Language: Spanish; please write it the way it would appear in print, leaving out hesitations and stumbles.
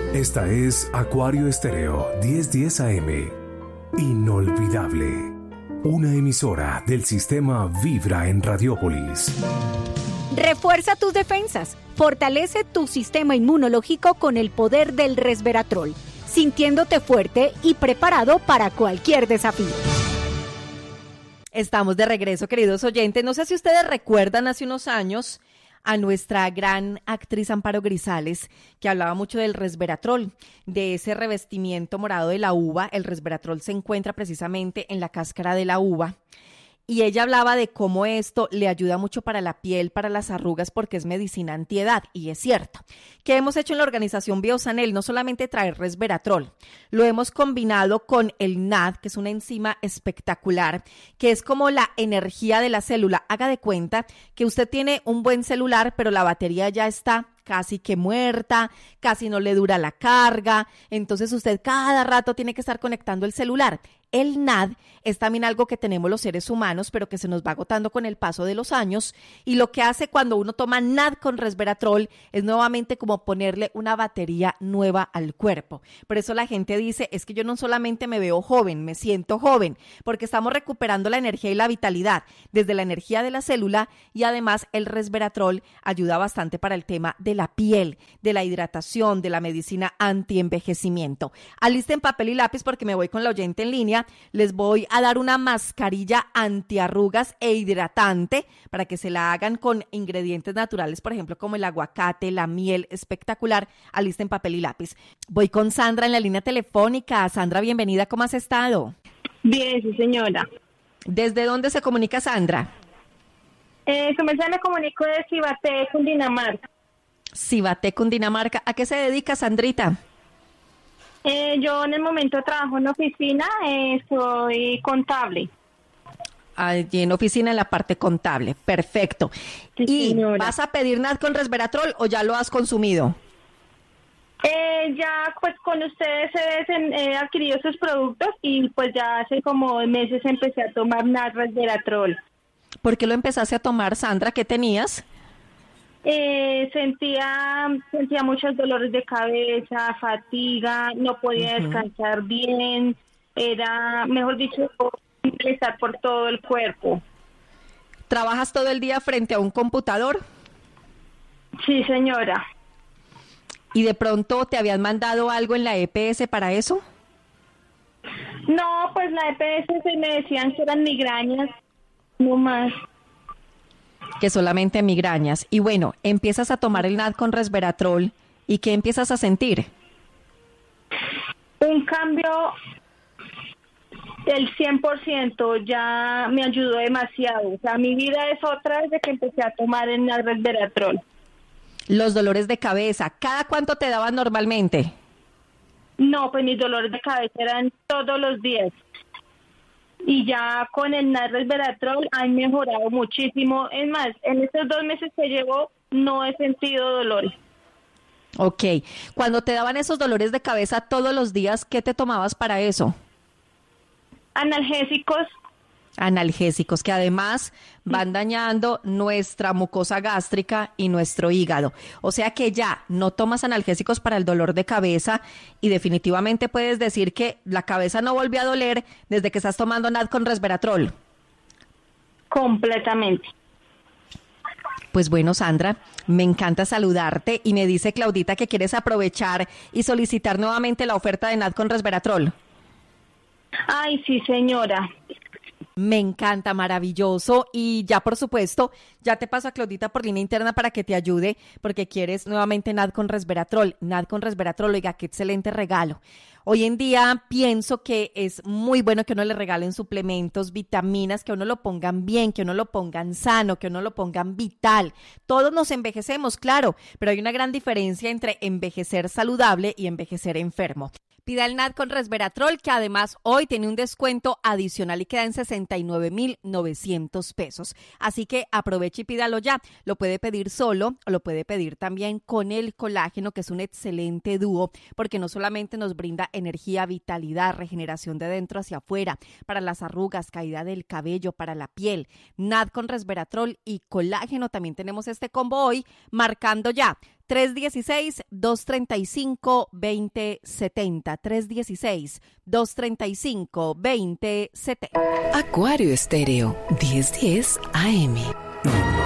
Esta es Acuario Estéreo 1010 AM. Inolvidable. Una emisora del sistema Vibra en Radiópolis. Refuerza tus defensas. Fortalece tu sistema inmunológico con el poder del resveratrol, sintiéndote fuerte y preparado para cualquier desafío. Estamos de regreso, queridos oyentes. No sé si ustedes recuerdan hace unos años a nuestra gran actriz Amparo Grisales, que hablaba mucho del resveratrol, de ese revestimiento morado de la uva. El resveratrol se encuentra precisamente en la cáscara de la uva. Y ella hablaba de cómo esto le ayuda mucho para la piel, para las arrugas, porque es medicina antiedad. Y es cierto. ¿Qué hemos hecho en la organización Biosanel? No solamente traer resveratrol, lo hemos combinado con el NAD, que es una enzima espectacular, que es como la energía de la célula. Haga de cuenta que usted tiene un buen celular, pero la batería ya está casi que muerta, casi no le dura la carga, entonces usted cada rato tiene que estar conectando el celular. El NAD es también algo que tenemos los seres humanos, pero que se nos va agotando con el paso de los años, y lo que hace cuando uno toma NAD con resveratrol es nuevamente como ponerle una batería nueva al cuerpo. Por eso la gente dice, es que yo no solamente me veo joven, me siento joven, porque estamos recuperando la energía y la vitalidad desde la energía de la célula, y además el resveratrol ayuda bastante para el tema de la piel, de la hidratación, de la medicina antienvejecimiento. Alisten papel y lápiz porque me voy con la oyente en línea. Les voy a dar una mascarilla antiarrugas e hidratante para que se la hagan con ingredientes naturales, por ejemplo, como el aguacate, la miel, espectacular. Alisten papel y lápiz. Voy con Sandra en la línea telefónica. Sandra, bienvenida. ¿Cómo has estado? Bien, sí, señora. ¿Desde dónde se comunica Sandra? Me comunico de Cibaté, Cundinamarca. Cibaté, Cundinamarca. ¿A qué se dedica, Sandrita? Yo en el momento trabajo en oficina, soy contable. Allí en oficina en la parte contable, perfecto. Sí, ¿Y señora, vas a pedir NAD con resveratrol o ya lo has consumido? ya pues con ustedes he adquirido sus productos y pues ya hace como meses empecé a tomar resveratrol. ¿Por qué lo empezaste a tomar, Sandra? ¿Qué tenías? Sentía muchos dolores de cabeza, fatiga, no podía descansar bien, era, mejor dicho, empezar por todo el cuerpo. ¿Trabajas todo el día frente a un computador? Sí, señora. ¿Y de pronto te habían mandado algo en la EPS para eso? No, pues la EPS me decían que eran migrañas, no más. Que solamente migrañas. Y bueno, empiezas a tomar el NAD con resveratrol. ¿Y qué empiezas a sentir? Un cambio del 100%, ya me ayudó demasiado. O sea, mi vida es otra desde que empecé a tomar el resveratrol. Los dolores de cabeza, ¿cada cuánto te daban normalmente? No, pues mis dolores de cabeza eran todos los días. Y ya con el resveratrol han mejorado muchísimo. Es más, en estos 2 meses que llevo no he sentido dolores. Ok. Cuando te daban esos dolores de cabeza todos los días, ¿qué te tomabas para eso? Analgésicos. Analgésicos que además van dañando nuestra mucosa gástrica y nuestro hígado. O sea que ya no tomas analgésicos para el dolor de cabeza y definitivamente puedes decir que la cabeza no volvió a doler desde que estás tomando NAD con resveratrol. Completamente. Pues bueno, Sandra, me encanta saludarte y me dice Claudita que quieres aprovechar y solicitar nuevamente la oferta de NAD con resveratrol. Ay, sí, señora. Me encanta, maravilloso. Y ya, por supuesto, ya te paso a Claudita por línea interna para que te ayude, porque quieres nuevamente NAD con resveratrol. NAD con resveratrol, oiga, qué excelente regalo. Hoy en día pienso que es muy bueno que uno le regalen suplementos, vitaminas, que uno lo pongan bien, que uno lo pongan sano, que uno lo pongan vital. Todos nos envejecemos, claro, pero hay una gran diferencia entre envejecer saludable y envejecer enfermo. Pida el NAD con resveratrol, que además hoy tiene un descuento adicional y queda en 69,900 pesos. Así que aproveche y pídalo ya. Lo puede pedir solo o lo puede pedir también con el colágeno, que es un excelente dúo, porque no solamente nos brinda energía, vitalidad, regeneración de dentro hacia afuera, para las arrugas, caída del cabello, para la piel. NAD con resveratrol y colágeno. También tenemos este combo hoy, marcando ya 316-235-2070. 316-235-2070. Acuario Estéreo, 1010 AM.